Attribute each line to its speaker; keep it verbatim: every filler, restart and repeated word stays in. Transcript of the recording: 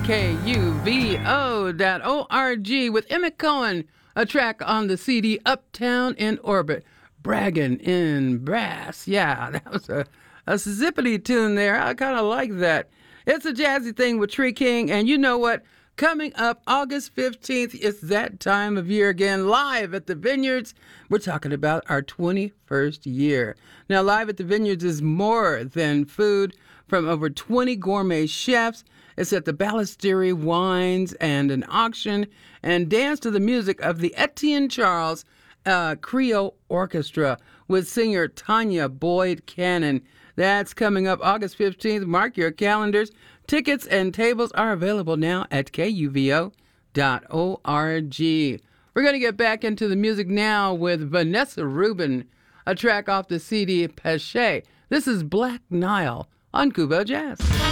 Speaker 1: K U V O dot org with Emmett Cohen, a track on the C D Uptown in Orbit, Braggin' in Brass. Yeah, that was a, a zippity tune there. I kind of like that. It's a jazzy thing with Tree King, and you know what? Coming up August fifteenth, it's that time of year again, live at the Vineyards. We're talking about our twenty-first year. Now, Live at the Vineyards is more than food from over twenty gourmet chefs. It's at the Ballestery Wines and an auction, and dance to the music of the Etienne Charles uh, Creole Orchestra with singer Tanya Boyd Cannon. That's coming up August fifteenth. Mark your calendars. Tickets and tables are available now at K U V O dot org. We're going to get back into the music now with Vanessa Rubin, a track off the C D Pache. This is Black Nile on Kubo Jazz.